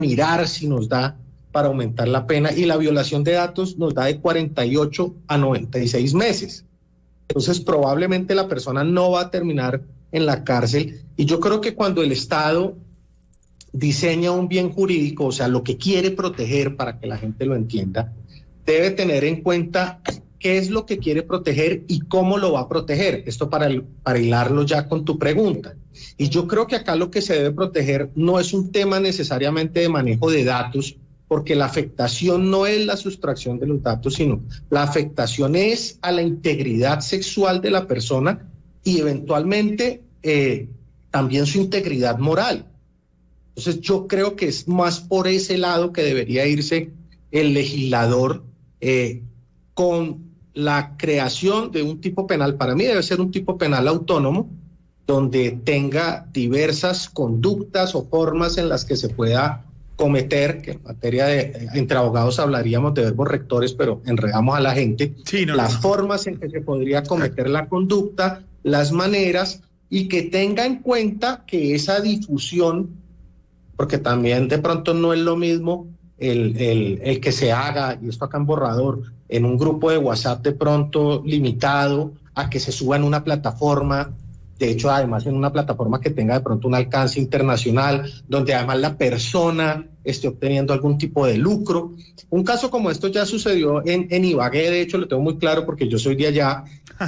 mirar si nos da para aumentar la pena, y la violación de datos nos da de 48 a 96 meses. Entonces probablemente la persona no va a terminar en la cárcel, y yo creo que cuando el Estado diseña un bien jurídico, o sea, lo que quiere proteger, para que la gente lo entienda, debe tener en cuenta qué es lo que quiere proteger y cómo lo va a proteger. Esto para hilarlo ya con tu pregunta. Y yo creo que acá lo que se debe proteger no es un tema necesariamente de manejo de datos, porque la afectación no es la sustracción de los datos, sino la afectación es a la integridad sexual de la persona y eventualmente también su integridad moral. Entonces yo creo que es más por ese lado que debería irse el legislador, con la creación de un tipo penal. Para mí debe ser un tipo penal autónomo, donde tenga diversas conductas o formas en las que se pueda cometer, que en materia de, entre abogados hablaríamos de verbos rectores, pero enredamos a la gente, formas en que se podría cometer la conducta, las maneras, y que tenga en cuenta que esa difusión, porque también de pronto no es lo mismo el que se haga, y esto acá en borrador, en un grupo de WhatsApp de pronto limitado, a que se suba en una plataforma, de hecho además en una plataforma que tenga de pronto un alcance internacional, donde además la persona esté obteniendo algún tipo de lucro. Un caso como esto ya sucedió en Ibagué, de hecho lo tengo muy claro porque yo soy de allá,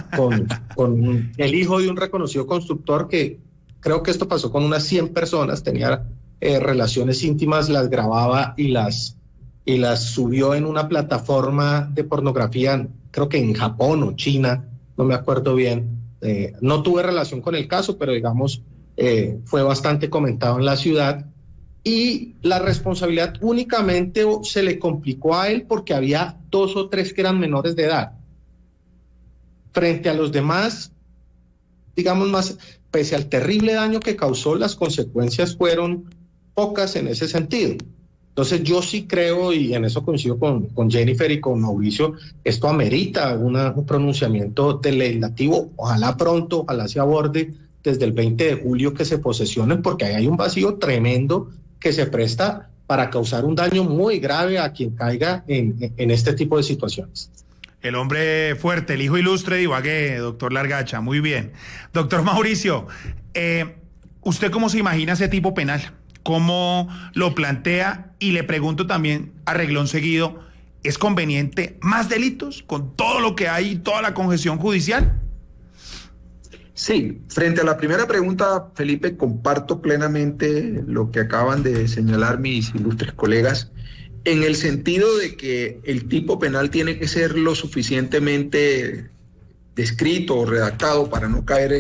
con el hijo de un reconocido constructor, que creo que esto pasó con unas 100 personas, tenía relaciones íntimas, las grababa y las subió en una plataforma de pornografía, creo que en Japón o China, no me acuerdo bien. No tuve relación con el caso, pero digamos, fue bastante comentado en la ciudad, y la responsabilidad únicamente se le complicó a él porque había 2 o 3 que eran menores de edad. Frente a los demás, digamos, más, pese al terrible daño que causó, las consecuencias fueron pocas en ese sentido. Entonces yo sí creo, y en eso coincido con Jennifer y con Mauricio, esto amerita un pronunciamiento del legislativo, ojalá pronto, ojalá se aborde desde el 20 de julio que se posesionen, porque ahí hay un vacío tremendo que se presta para causar un daño muy grave a quien caiga en este tipo de situaciones. El hombre fuerte, el hijo ilustre de Ibagué, doctor Largacha, muy bien. Doctor Mauricio, ¿usted cómo se imagina ese tipo penal? ¿Cómo lo plantea? Y le pregunto también, a reglón seguido, ¿es conveniente más delitos con todo lo que hay, toda la congestión judicial? Sí, frente a la primera pregunta, Felipe, comparto plenamente lo que acaban de señalar mis ilustres colegas, en el sentido de que el tipo penal tiene que ser lo suficientemente descrito o redactado para no caer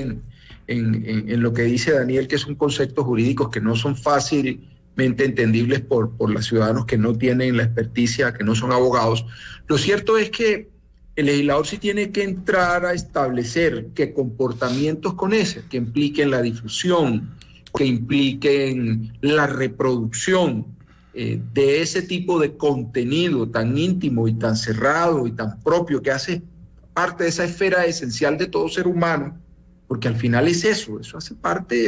en lo que dice Daniel, que son conceptos jurídicos que no son fácilmente entendibles por los ciudadanos que no tienen la experticia, que no son abogados. Lo cierto es que el legislador sí tiene que entrar a establecer que comportamientos con ese, que impliquen la difusión, que impliquen la reproducción de ese tipo de contenido tan íntimo y tan cerrado y tan propio, que hace parte de esa esfera esencial de todo ser humano, porque al final es eso hace parte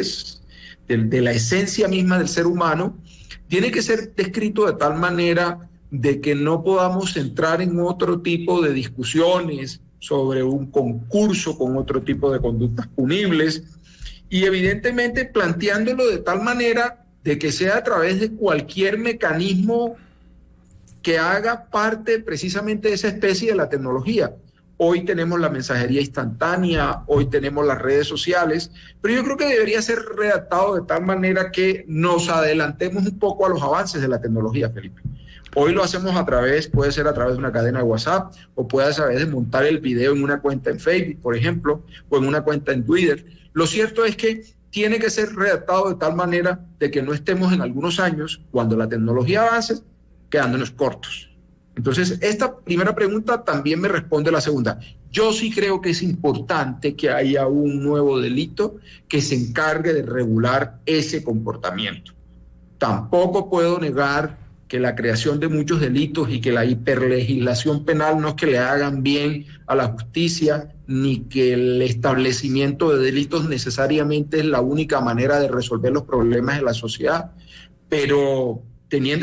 de la esencia misma del ser humano, tiene que ser descrito de tal manera de que no podamos entrar en otro tipo de discusiones sobre un concurso con otro tipo de conductas punibles, y evidentemente planteándolo de tal manera de que sea a través de cualquier mecanismo que haga parte precisamente de esa especie de la tecnología. Hoy tenemos la mensajería instantánea, hoy tenemos las redes sociales, pero yo creo que debería ser redactado de tal manera que nos adelantemos un poco a los avances de la tecnología, Felipe. Hoy lo hacemos puede ser a través de una cadena de WhatsApp, o puede ser a través de montar el video en una cuenta en Facebook, por ejemplo, o en una cuenta en Twitter. Lo cierto es que tiene que ser redactado de tal manera de que no estemos en algunos años, cuando la tecnología avance, quedándonos cortos. Entonces, esta primera pregunta también me responde la segunda. Yo sí creo que es importante que haya un nuevo delito que se encargue de regular ese comportamiento. Tampoco puedo negar que la creación de muchos delitos y que la hiperlegislación penal no es que le hagan bien a la justicia, ni que el establecimiento de delitos necesariamente es la única manera de resolver los problemas de la sociedad, pero teniendo